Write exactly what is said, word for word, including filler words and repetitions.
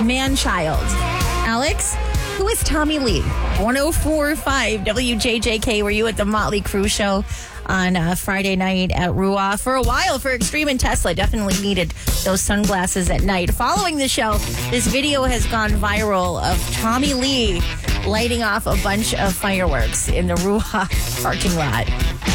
man-child. Alex, who is Tommy Lee? one oh four point five W J J K. Were you at the Motley Crue show on uh, Friday night at R U A? For a while, for Extreme and Tesla, definitely needed those sunglasses at night. Following the show, this video has gone viral of Tommy Lee lighting off a bunch of fireworks in the R U A parking lot.